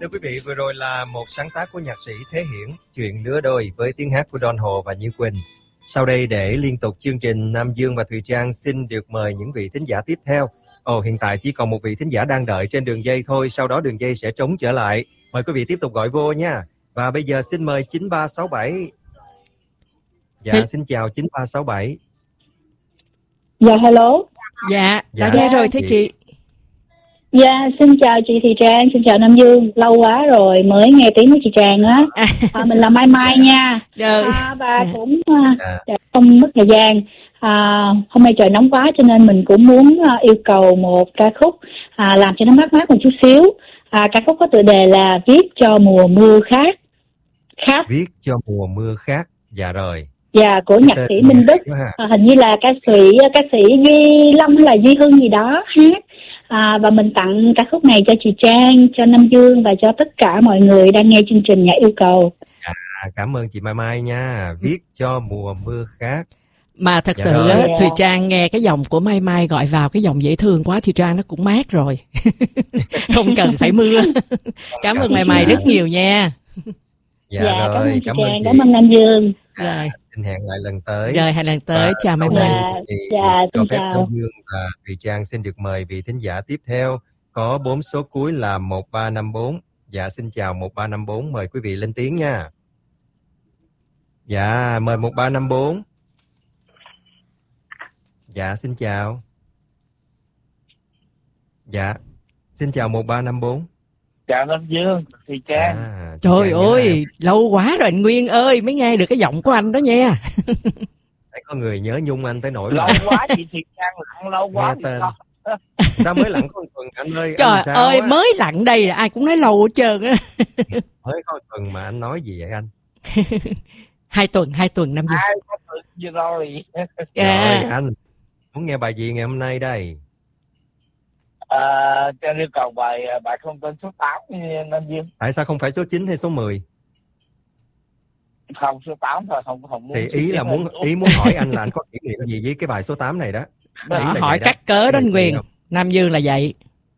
Thưa quý vị, vừa rồi là một sáng tác của nhạc sĩ Thế Hiển, Chuyện Lứa Đôi với tiếng hát của Don Hồ và Như Quỳnh. Sau đây để liên tục chương trình, Nam Dương và Thùy Trang xin được mời những vị thính giả tiếp theo. Hiện tại chỉ còn một vị thính giả đang đợi trên đường dây thôi, sau đó đường dây sẽ trống trở lại. Mời quý vị tiếp tục gọi vô nha. Và bây giờ xin mời 9367. Dạ, xin chào 9367. Dạ, hello. Dạ, đã nghe rồi thưa chị. Dạ, xin chào chị Thùy Trang, xin chào Nam Dương. Lâu quá rồi mới nghe tiếng của chị Trang á. Mình là Mai Mai nha. Và cũng không mất thời gian. Hôm nay trời nóng quá cho nên mình cũng muốn yêu cầu một ca khúc làm cho nó mát mát một chút xíu. Ca khúc có tựa đề là Viết cho mùa mưa khác. Viết cho mùa mưa khác. Dạ rồi. Dạ, của nhạc sĩ Minh Đức. Hình như là ca sĩ Duy Long hay là Duy Hưng gì đó hát. Và mình tặng ca khúc này cho chị Trang, cho Nam Dương và cho tất cả mọi người đang nghe chương trình Nhạc Yêu Cầu. Cảm ơn chị Mai Mai nha. Viết cho mùa mưa khác. Mà thật sự Thùy Trang nghe cái giọng của Mai Mai gọi vào cái giọng dễ thương quá, Thùy Trang nó cũng mát rồi. Không cần phải mưa. Cảm ơn Mai Mai rất nhiều nha. Dạ rồi, cảm ơn chị. Cảm ơn Nam Dương. Rồi. Xin hẹn lại lần tới. Rồi, hẹn lần tới. Chào Mai Mai. Cho phép Nam Dương và Thùy Trang xin được mời vị thính giả tiếp theo. Có 4 số cuối là 1354. Dạ, xin chào 1354. Mời quý vị lên tiếng nha. Dạ, mời 1354. Dạ, xin chào. Dạ, xin chào 1354. Chào Nam Dương, Thùy Trang. Trời ơi, lâu quá rồi anh Nguyên ơi, mới nghe được cái giọng của anh đó nha. Thấy có người nhớ nhung anh tới nỗi lâu quá chị Thùy Trang lặng lâu quá tên. Sao mới lặng có một tuần anh ơi. Trời ơi, mới lặng đây là ai cũng nói lâu hết trơn á. Mới có một tuần mà anh nói gì vậy anh? 2 tuần Nam Dương. 2 tuần gì rồi. Rồi anh muốn nghe bài gì ngày hôm nay đây? Trang yêu cầu bài không tên số 8 Nam Dương. Tại sao không phải số 9 hay số 10? Không, số 8 thôi, không muốn. Thì ý muốn hỏi anh là anh có kỷ niệm gì với cái bài số 8 này đó. Hỏi cắt cớ đó anh Nguyên. Nam Dương là vậy.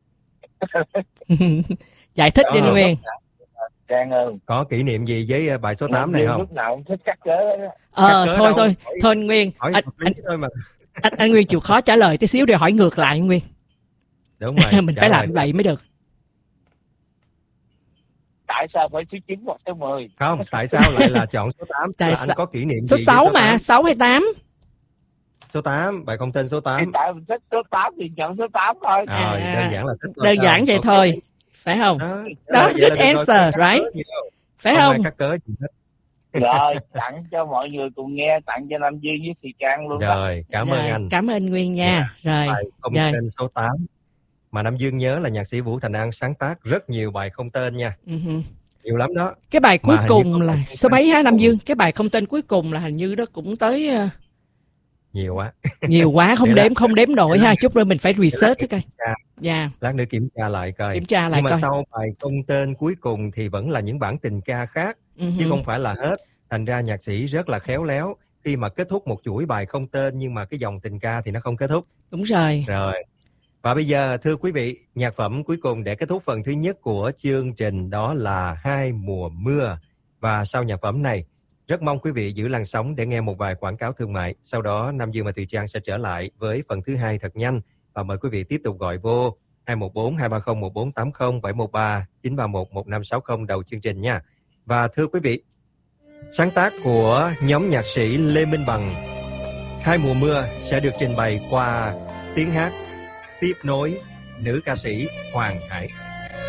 Giải thích đi anh Nguyên. Trang ơi, có kỷ niệm gì với bài số 8 này không? Lúc nào cũng thích cắt cớ đó. Thôi anh Nguyên. Anh Nguyên chịu khó trả lời tí xíu để hỏi ngược lại anh Nguyên. Đúng rồi. Mình phải làm vậy mới được. Tại sao phải số 9 hoặc số 10? Không, tại sao lại là chọn số 8? Tại anh có kỷ niệm số gì 6 với số mà, 8? 6 hay 8? Số 8, bài không tên số 8. Thì tại mình thích số 8 thì chọn số 8 thôi. Đơn giản là thích. Đơn giản vậy thôi. Phải không? Đó, good answer, right? Phải không? Cắt cớ gì hết. Rồi, tặng cho mọi người cùng nghe, tặng cho Nam Dương với Thùy Trang luôn. Rồi, cảm ơn anh. Cảm ơn Nguyên nha. Rồi. Bài không tên số 8. Mà Nam Dương nhớ là nhạc sĩ Vũ Thành An sáng tác rất nhiều bài không tên nha. Nhiều lắm đó. Cái bài cuối cùng là số mấy hả Nam Dương? Cái bài không tên cuối cùng là hình như đó cũng tới nhiều quá. Nhiều quá, không đếm nổi ha. Chút nữa mình phải research thôi coi. Dạ. Lát nữa kiểm tra lại coi. Nhưng mà sau bài không tên cuối cùng thì vẫn là những bản tình ca khác, chứ không phải là hết. Thành ra nhạc sĩ rất là khéo léo khi mà kết thúc một chuỗi bài không tên nhưng mà cái dòng tình ca thì nó không kết thúc. Đúng rồi. Rồi. Và bây giờ thưa quý vị, nhạc phẩm cuối cùng để kết thúc phần thứ nhất của chương trình đó là Hai Mùa Mưa. Và sau nhạc phẩm này, rất mong quý vị giữ làn sóng để nghe một vài quảng cáo thương mại. Sau đó Nam Dương và Thùy Trang sẽ trở lại với phần thứ hai thật nhanh. Và mời quý vị tiếp tục gọi vô 214 230 1480 713 931 1560 đầu chương trình nha. Và thưa quý vị, sáng tác của nhóm nhạc sĩ Lê Minh Bằng, Hai Mùa Mưa sẽ được trình bày qua tiếng hát tiếp nối nữ ca sĩ Hoàng Hải.